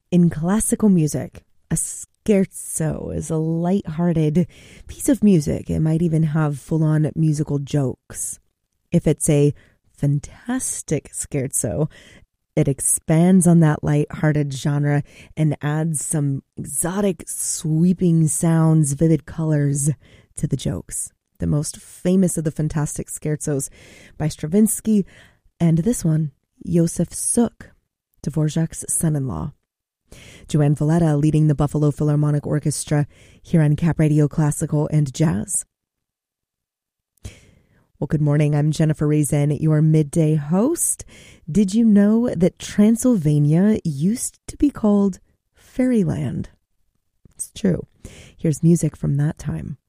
In classical music, a scherzo is a light-hearted piece of music. It might even have full-on musical jokes. If it's a fantastic scherzo, it expands on that light-hearted genre and adds some exotic, sweeping sounds, vivid colors to the jokes. The most famous of the fantastic scherzos by Stravinsky, and this one, Josef Suk, Dvorak's son-in-law. Joanne Valletta leading the Buffalo Philharmonic Orchestra here on Cap Radio Classical and Jazz. Well, good morning. I'm Jennifer Raisin, your midday host. Did you know that Transylvania used to be called Fairyland? It's true. Here's music from that time.